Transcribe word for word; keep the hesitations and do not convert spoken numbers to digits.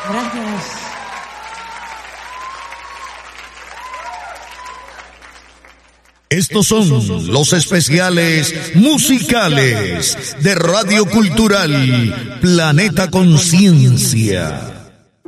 Gracias. Estos son los especiales musicales de Radio Cultural Planeta Conciencia.